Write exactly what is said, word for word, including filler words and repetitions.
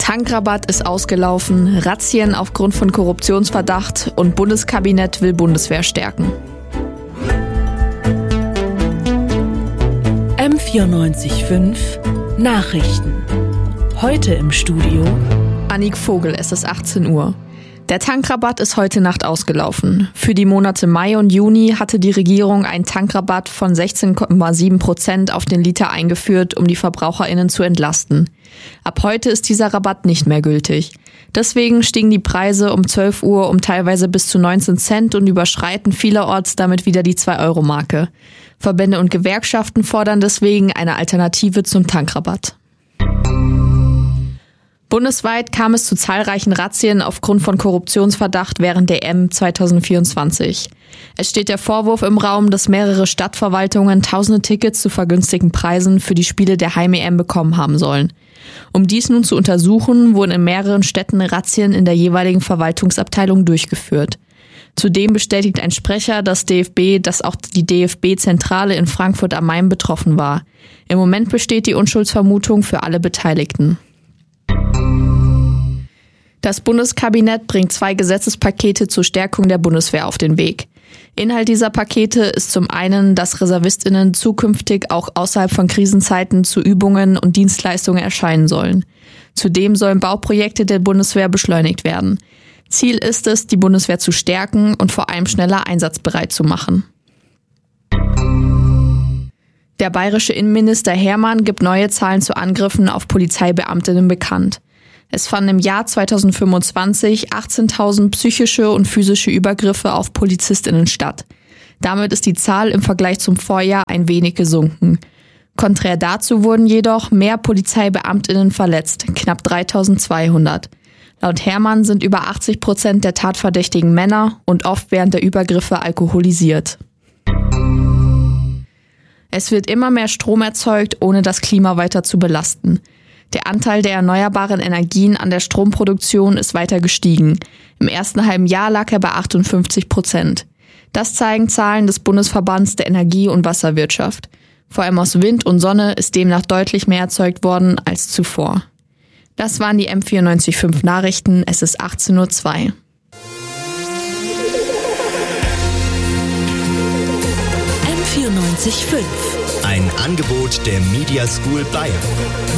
Tankrabatt ist ausgelaufen, Razzien aufgrund von Korruptionsverdacht und Bundeskabinett will Bundeswehr stärken. M vierundneunzig Komma fünf Nachrichten. Heute im Studio Annik Vogel, es ist achtzehn Uhr. Der Tankrabatt ist heute Nacht ausgelaufen. Für die Monate Mai und Juni hatte die Regierung einen Tankrabatt von sechzehn Komma sieben Prozent auf den Liter eingeführt, um die VerbraucherInnen zu entlasten. Ab heute ist dieser Rabatt nicht mehr gültig. Deswegen stiegen die Preise um zwölf Uhr um teilweise bis zu neunzehn Cent und überschreiten vielerorts damit wieder die zwei Euro Marke. Verbände und Gewerkschaften fordern deswegen eine Alternative zum Tankrabatt. Bundesweit kam es zu zahlreichen Razzien aufgrund von Korruptionsverdacht während der E M zwanzig vierundzwanzig. Es steht der Vorwurf im Raum, dass mehrere Stadtverwaltungen tausende Tickets zu vergünstigten Preisen für die Spiele der Heim-E M bekommen haben sollen. Um dies nun zu untersuchen, wurden in mehreren Städten Razzien in der jeweiligen Verwaltungsabteilung durchgeführt. Zudem bestätigt ein Sprecher des D F B, dass auch die D F B-Zentrale in Frankfurt am Main betroffen war. Im Moment besteht die Unschuldsvermutung für alle Beteiligten. Das Bundeskabinett bringt zwei Gesetzespakete zur Stärkung der Bundeswehr auf den Weg. Inhalt dieser Pakete ist zum einen, dass ReservistInnen zukünftig auch außerhalb von Krisenzeiten zu Übungen und Dienstleistungen erscheinen sollen. Zudem sollen Bauprojekte der Bundeswehr beschleunigt werden. Ziel ist es, die Bundeswehr zu stärken und vor allem schneller einsatzbereit zu machen. Der bayerische Innenminister Hermann gibt neue Zahlen zu Angriffen auf Polizeibeamtinnen bekannt. Es fanden im Jahr zwanzig fünfundzwanzig achtzehntausend psychische und physische Übergriffe auf PolizistInnen statt. Damit ist die Zahl im Vergleich zum Vorjahr ein wenig gesunken. Konträr dazu wurden jedoch mehr PolizeibeamtInnen verletzt, knapp dreitausendzweihundert. Laut Hermann sind über achtzig Prozent der Tatverdächtigen Männer und oft während der Übergriffe alkoholisiert. Es wird immer mehr Strom erzeugt, ohne das Klima weiter zu belasten. Der Anteil der erneuerbaren Energien an der Stromproduktion ist weiter gestiegen. Im ersten halben Jahr lag er bei achtundfünfzig Prozent. Das zeigen Zahlen des Bundesverbands der Energie- und Wasserwirtschaft. Vor allem aus Wind und Sonne ist demnach deutlich mehr erzeugt worden als zuvor. Das waren die M vierundneunzig Komma fünf Nachrichten. Es ist achtzehn Uhr zwei. M vierundneunzig Komma fünf. Ein Angebot der Media School Bayern.